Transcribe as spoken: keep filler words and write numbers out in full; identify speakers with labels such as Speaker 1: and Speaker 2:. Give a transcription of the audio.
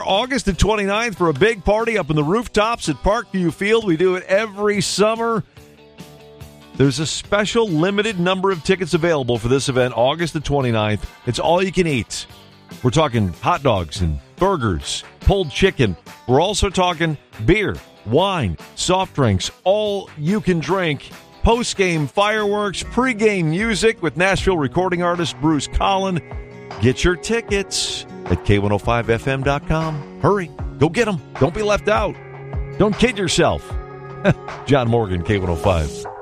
Speaker 1: August the twenty-ninth for a big party up in the rooftops at Parkview Field. We do it every summer. There's a special limited number of tickets available for this event, August the twenty-ninth. It's all you can eat. We're talking hot dogs and burgers, pulled chicken. We're also talking beer, wine, soft drinks, all you can drink. Post-game fireworks, pre-game music with Nashville recording artist Bruce Collin. Get your tickets at K one oh five F M dot com. Hurry, go get them. Don't be left out. Don't kid yourself. John Morgan, K one oh five.